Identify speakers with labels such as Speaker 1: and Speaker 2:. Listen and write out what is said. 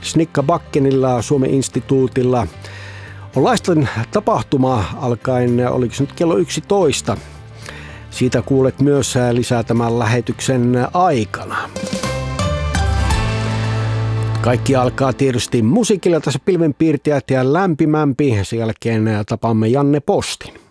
Speaker 1: Snikka Bakkenilla Suomen instituutilla on lasten tapahtuma alkaen, oliko se nyt kello 11. Siitä kuulet myös lisää tämän lähetyksen aikana. Kaikki alkaa tietysti musiikilla tässä Pilvenpiirtäjät ja lämpimämpi. Sen jälkeen tapaamme Janne Postin.